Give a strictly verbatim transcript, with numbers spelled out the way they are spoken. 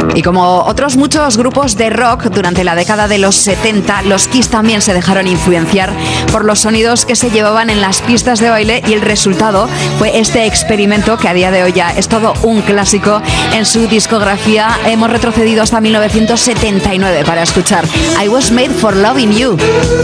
Y como otros muchos grupos de rock, durante la década de los setenta, los Kiss también se dejaron influenciar por los sonidos que se llevaban en las pistas de baile, y el resultado fue este experimento que a día de hoy ya es todo un clásico en su discografía. Hemos retrocedido hasta mil novecientos setenta y nueve para escuchar I Was Made for Loving You.